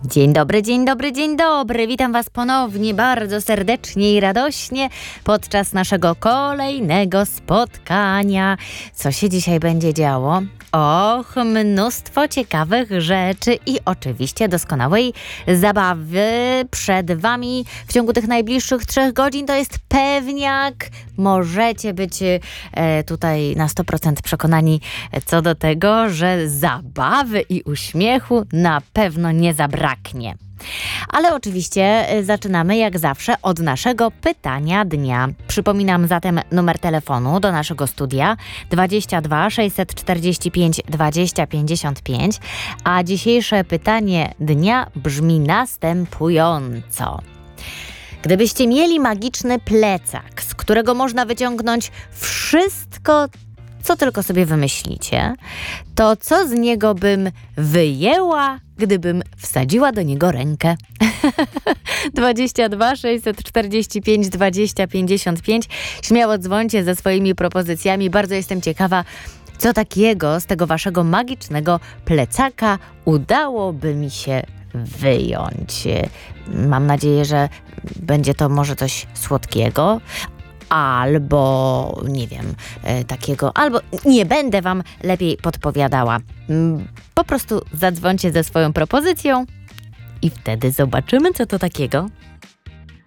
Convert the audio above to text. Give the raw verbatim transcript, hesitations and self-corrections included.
Dzień dobry, dzień dobry, dzień dobry. Witam Was ponownie bardzo serdecznie i radośnie podczas naszego kolejnego spotkania. Co się dzisiaj będzie działo? Och, mnóstwo ciekawych rzeczy i oczywiście doskonałej zabawy przed Wami w ciągu tych najbliższych trzech godzin. To jest pewniak. Możecie być e, tutaj na sto procent przekonani co do tego, że zabawy i uśmiechu na pewno nie zabraknie. Ale oczywiście zaczynamy jak zawsze od naszego pytania dnia. Przypominam zatem numer telefonu do naszego studia dwadzieścia dwa sześćset czterdzieści pięć dwadzieścia pięćdziesiąt pięć, a dzisiejsze pytanie dnia brzmi następująco. Gdybyście mieli magiczny plecak, z którego można wyciągnąć wszystko, co tylko sobie wymyślicie, to co z niego bym wyjęła, gdybym wsadziła do niego rękę? dwadzieścia dwa sześćset czterdzieści pięć dwadzieścia pięćdziesiąt pięć. Śmiało dzwońcie ze swoimi propozycjami. Bardzo jestem ciekawa, co takiego z tego waszego magicznego plecaka udałoby mi się wyjąć. Mam nadzieję, że będzie to może coś słodkiego, albo nie wiem, takiego, albo nie będę wam lepiej podpowiadała. Po prostu zadzwońcie ze swoją propozycją i wtedy zobaczymy, co to takiego.